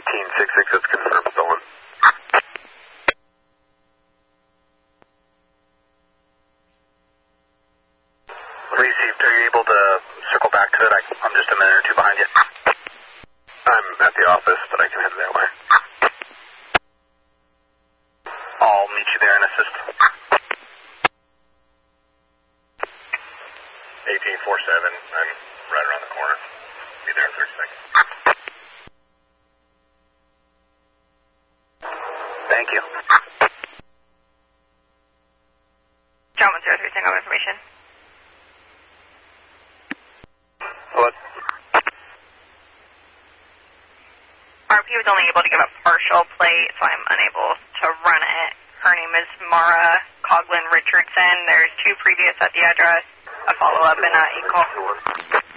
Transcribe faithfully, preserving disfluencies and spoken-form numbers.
eighteen sixty-six, that's confirmed stolen. Received, are you able to circle back to it? I, I'm just a minute or two behind you. I'm at the office, but I can head that way. I'll meet you there and assist. eighteen forty-seven, I'm right around the corner. Be there in thirty seconds. Thank you. John one zero three, single information. What? R P was only able to give a partial plate, so I'm unable to run it. Her name is Mara Coughlin Richardson. There's two previous at the address, a follow-up, and a call.